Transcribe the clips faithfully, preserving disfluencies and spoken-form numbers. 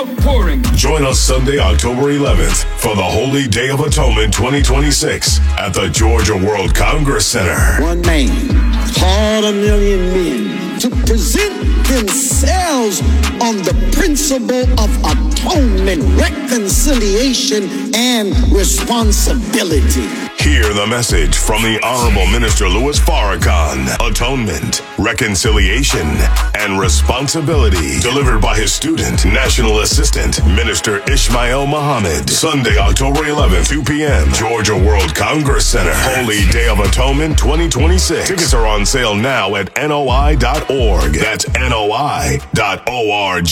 Join us Sunday, October eleventh for the Holy Day of Atonement twenty twenty-six at the Georgia World Congress Center. One man taught a million men to present themselves on the principle of atonement, reconciliation, and responsibility. Hear the message from the Honorable Minister Louis Farrakhan. Atonement, reconciliation, and responsibility. Delivered by his student, National Assistant, Minister Ishmael Muhammad. Sunday, October eleventh, two p.m., Georgia World Congress Center. Holy Day of Atonement twenty twenty-six. Tickets are on sale now at N O I dot org. That's N O I dot org.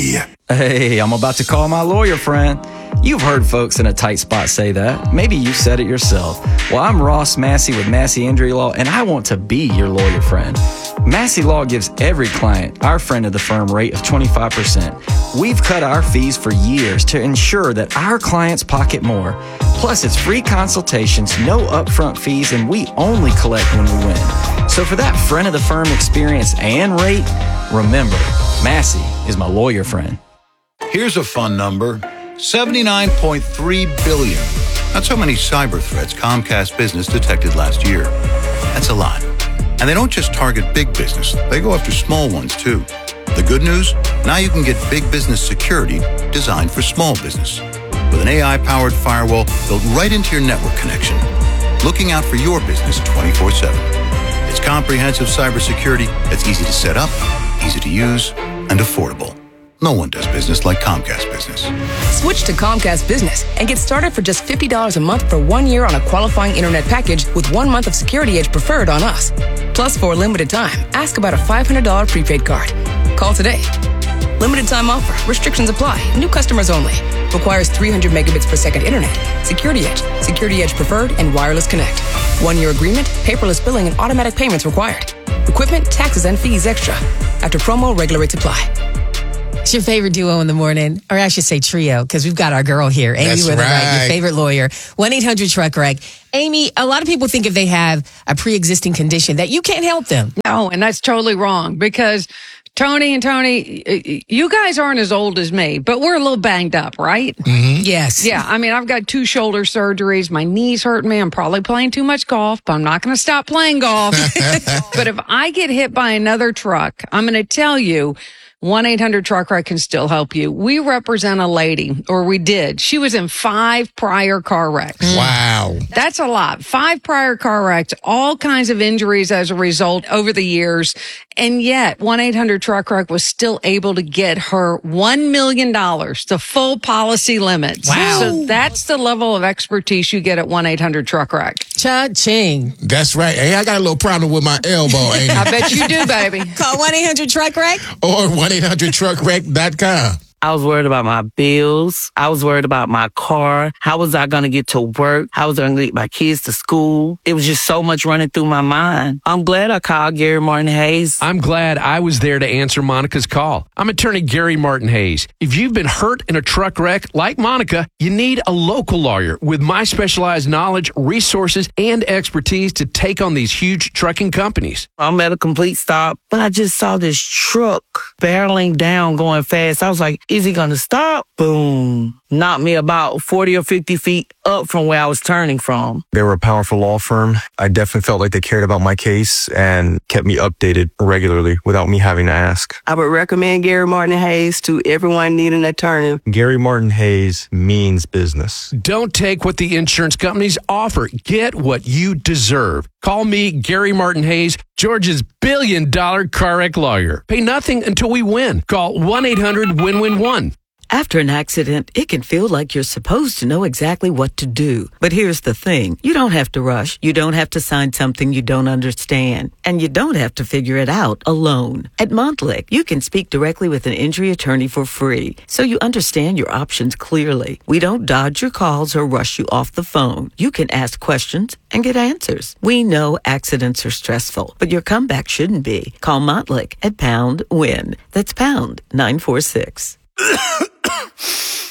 Hey, I'm about to call my lawyer friend. You've heard folks in a tight spot say that. Maybe you said it yourself. Well, I'm Ross Massey with Massey Injury Law, and I want to be your lawyer friend. Massey Law gives every client our friend of the firm rate of twenty-five percent. We've cut our fees for years to ensure that our clients pocket more. Plus, it's free consultations, no upfront fees, and we only collect when we win. So for that friend of the firm experience and rate, remember, Massey is my lawyer friend. Here's a fun number. seventy-nine point three billion. That's how many cyber threats Comcast Business detected last year. That's a lot. And they don't just target big business. They go after small ones, too. The good news? Now you can get big business security designed for small business. With an A I-powered firewall built right into your network connection. Looking out for your business twenty-four seven. It's comprehensive cybersecurity that's easy to set up, easy to use, and affordable. No one does business like Comcast Business. Switch to Comcast Business and get started for just fifty dollars a month for one year on a qualifying internet package with one month of Security Edge Preferred on us. Plus, for a limited time, ask about a five hundred dollars prepaid card. Call today. Limited time offer. Restrictions apply. New customers only. Requires three hundred megabits per second internet. Security Edge, Security Edge Preferred, and Wireless Connect. One-year agreement, paperless billing, and automatic payments required. Equipment, taxes, and fees extra. After promo, regular rates apply. It's your favorite duo in the morning, or I should say trio, because we've got our girl here, Amy That's Witherite, right. your favorite lawyer. one eight hundred truck wreck. Amy, a lot of people think if they have a pre-existing condition that you can't help them. No, and that's totally wrong because Tony and Tony, you guys aren't as old as me, but we're a little banged up, right? Mm-hmm. Yes. Yeah, I mean, I've got two shoulder surgeries. My knees hurt me. I'm probably playing too much golf, but I'm not going to stop playing golf. But if I get hit by another truck, I'm going to tell you, one eight hundred truck wreck can still help you. We represent a lady, or we did. She was in five prior car wrecks. Wow. That's a lot. Five prior car wrecks, all kinds of injuries as a result over the years. And yet, one eight hundred truck wreck was still able to get her one million dollars, the full policy limits. Wow. So that's the level of expertise you get at one eight hundred truck wreck. Cha-ching. That's right. Hey, I got a little problem with my elbow, Amy. I bet you do, baby. Call one eight hundred truck wreck. Or one eight hundred truck wreck dot com. I was worried about my bills. I was worried about my car. How was I going to get to work? How was I going to get my kids to school? It was just so much running through my mind. I'm glad I called Gary Martin Hayes. I'm glad I was there to answer Monica's call. I'm attorney Gary Martin Hayes. If you've been hurt in a truck wreck like Monica, you need a local lawyer with my specialized knowledge, resources, and expertise to take on these huge trucking companies. I'm at a complete stop, but I just saw this truck barreling down going fast. I was like, is he going to stop? Boom. Knocked me about forty or fifty feet up from where I was turning from. They were a powerful law firm. I definitely felt like they cared about my case and kept me updated regularly without me having to ask. I would recommend Gary Martin Hayes to everyone needing an attorney. Gary Martin Hayes means business. Don't take what the insurance companies offer. Get what you deserve. Call me, Gary Martin Hayes, Georgia's billion dollar car wreck lawyer. Pay nothing until we win. Call one eight hundred win win one. After an accident, it can feel like you're supposed to know exactly what to do. But here's the thing. You don't have to rush. You don't have to sign something you don't understand. And you don't have to figure it out alone. At Montlick, you can speak directly with an injury attorney for free, so you understand your options clearly. We don't dodge your calls or rush you off the phone. You can ask questions and get answers. We know accidents are stressful, but your comeback shouldn't be. Call Montlick at Pound Win. That's Pound nine four six.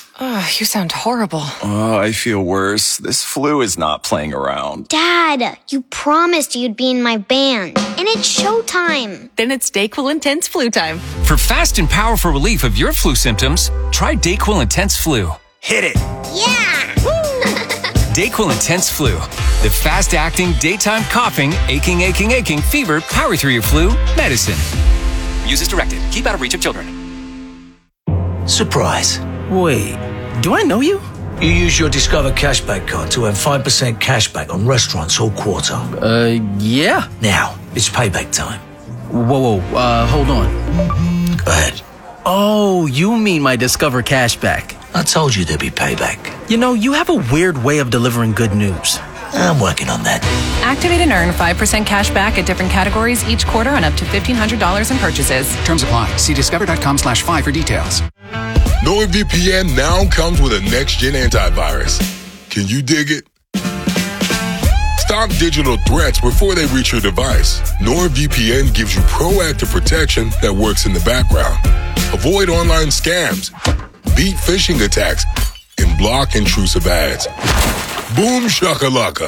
Oh, you sound horrible. Oh, I feel worse. This flu is not playing around. Dad, you promised you'd be in my band, and it's showtime. Then it's DayQuil Intense Flu time. For fast and powerful relief of your flu symptoms, try DayQuil Intense Flu. Hit it. Yeah! DayQuil Intense Flu. The fast-acting, daytime coughing, aching, aching, aching, fever, power through your flu medicine. Use as directed. Keep out of reach of children. Surprise. Wait, do I know you? You use your Discover Cashback card to earn five percent cashback on restaurants all quarter. Uh, yeah. Now, it's payback time. Whoa, whoa, uh, hold on. Go ahead. Oh, you mean my Discover Cashback. I told you there'd be payback. You know, you have a weird way of delivering good news. I'm working on that. Activate and earn five percent cash back at different categories each quarter on up to fifteen hundred dollars in purchases. Terms apply. See discover.com slash five for details. NordVPN now comes with a next-gen antivirus. Can you dig it? Stop digital threats before they reach your device. NordVPN gives you proactive protection that works in the background. Avoid online scams, beat phishing attacks, and block intrusive ads. Boom shakalaka.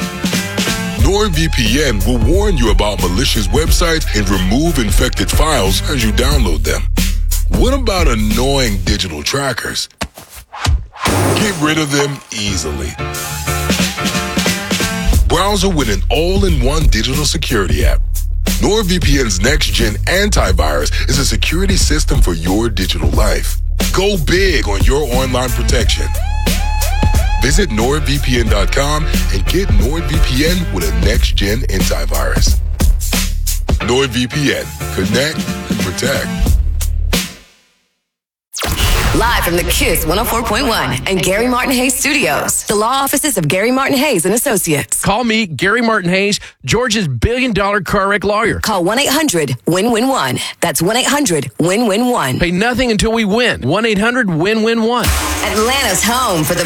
NordVPN will warn you about malicious websites and remove infected files as you download them. What about annoying digital trackers? Get rid of them easily. Browser with an all-in-one digital security app. NordVPN's next-gen antivirus is a security system for your digital life. Go big on your online protection. Visit nord V P N dot com and get NordVPN with a next-gen antivirus. NordVPN. Connect and protect. Live from the Kiss one oh four point one and Gary Martin Hayes Studios, the law offices of Gary Martin Hayes and Associates. Call me, Gary Martin Hayes, Georgia's billion dollar car wreck lawyer. Call one eight hundred win win one. That's one eight hundred win win one. Pay nothing until we win. one eight hundred win win one. Atlanta's home for the